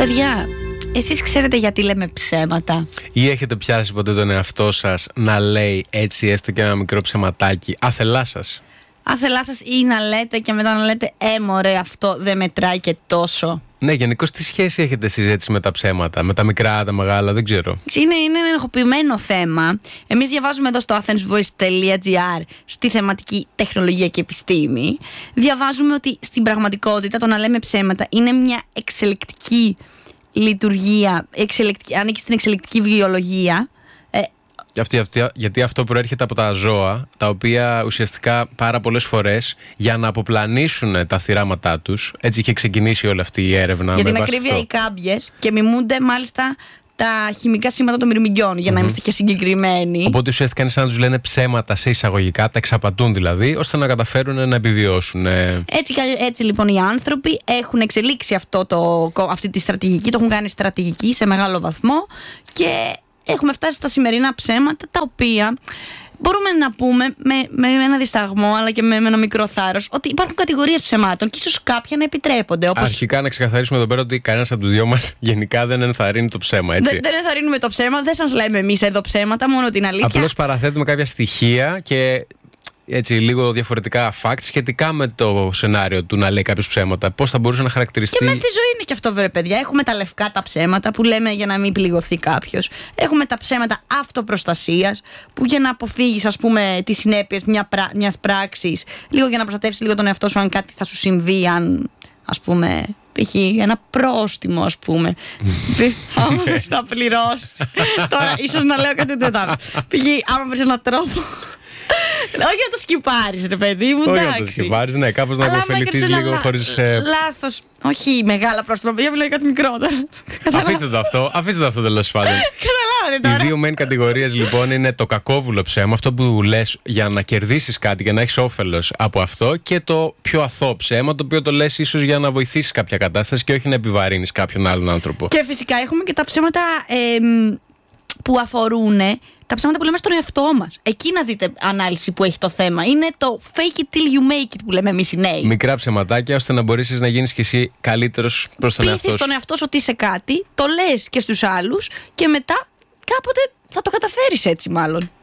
Παιδιά, εσείς ξέρετε γιατί λέμε ψέματα? Ή έχετε πιάσει ποτέ τον εαυτό σας να λέει έτσι έστω και ένα μικρό ψεματάκι άθελά σας? Άθελά σας, ή να λέτε και μετά να λέτε μωρέ, αυτό δεν μετράει και τόσο. Ναι, γενικώς τι σχέση έχετε εσείς έτσι με τα ψέματα, με τα μικρά, τα μεγάλα, δεν ξέρω. Είναι ένα ενοχοποιημένο θέμα. Εμείς διαβάζουμε εδώ στο athensvoice.gr στη θεματική τεχνολογία και επιστήμη. Διαβάζουμε ότι στην πραγματικότητα το να λέμε ψέματα είναι μια εξελικτική λειτουργία, ανήκει στην εξελικτική βιολογία. Γιατί αυτό προέρχεται από τα ζώα, τα οποία ουσιαστικά πάρα πολλές φορές για να αποπλανήσουν τα θυράματά τους, έτσι είχε ξεκινήσει όλη αυτή η έρευνα. Για την ακρίβεια, οι κάμπιες και μιμούνται μάλιστα τα χημικά σήματα των μυρμηγκιών, για να είμαστε και συγκεκριμένοι. Οπότε ουσιαστικά είναι σαν να τους λένε ψέματα σε εισαγωγικά, τα εξαπατούν δηλαδή, ώστε να καταφέρουν να επιβιώσουν. Έτσι λοιπόν οι άνθρωποι έχουν εξελίξει αυτή τη στρατηγική, το έχουν κάνει στρατηγική σε μεγάλο βαθμό και έχουμε φτάσει στα σημερινά ψέματα, τα οποία μπορούμε να πούμε με ένα δισταγμό, αλλά και με ένα μικρό θάρρος, ότι υπάρχουν κατηγορίες ψεμάτων και ίσως κάποια να επιτρέπονται. Αρχικά να ξεκαθαρίσουμε εδώ πέρα ότι κανένας από τους δυο μας γενικά δεν ενθαρρύνει το ψέμα, έτσι. Δεν ενθαρρύνουμε το ψέμα, δεν σας λέμε εμείς εδώ ψέματα, μόνο την αλήθεια. Απλώς παραθέτουμε κάποια στοιχεία και έτσι λίγο διαφορετικά facts σχετικά με το σενάριο του να λέει κάποιος ψέματα. Πώς θα μπορούσε να χαρακτηριστεί. Και μέσα στη ζωή είναι και αυτό, βέβαια, παιδιά. Έχουμε τα λευκά τα ψέματα που λέμε για να μην πληγωθεί κάποιος. Έχουμε τα ψέματα αυτοπροστασίας που για να αποφύγεις, ας πούμε, τις συνέπειες μιας πράξης, λίγο για να προστατεύσεις λίγο τον εαυτό σου, αν κάτι θα σου συμβεί, ας πούμε, π.χ. ένα πρόστιμο, ας πούμε. Άμα θες να πληρώσεις. Τώρα, ίσως να λέω κάτι τέτοιο. Π.χ. άμα βρεις έναν τρόπο. Όχι να το σκυπάρεις, ρε παιδί μου, εντάξει. Όχι να το σκυπάρεις, ναι, κάπως να υποφεληθείς λίγο χωρίς. Λάθος. Όχι μεγάλα πρόστιμα, παιδιά, μιλάω κάτι μικρότερο. Αφήστε το αυτό τέλος πάντων. Καταλάβατε τώρα. Οι δύο main κατηγορίες λοιπόν είναι το κακόβουλο ψέμα, αυτό που λες για να κερδίσεις κάτι, για να έχεις όφελος από αυτό, και το πιο αθώο ψέμα, το οποίο το λες ίσως για να βοηθήσεις κάποια κατάσταση και όχι να επιβαρύνεις κάποιον άλλον άνθρωπο. Και φυσικά έχουμε και τα ψέματα που αφορούν τα ψέματα που λέμε στον εαυτό μας. Εκεί να δείτε ανάλυση που έχει το θέμα. Είναι το fake it till you make it που λέμε εμείς οι νέοι. Μικρά ψεματάκια ώστε να μπορέσεις να γίνεις και εσύ καλύτερος προς τον εαυτό σου. Πείθεις τον εαυτό σου ότι είσαι κάτι, το λες και στους άλλους και μετά κάποτε θα το καταφέρεις έτσι μάλλον.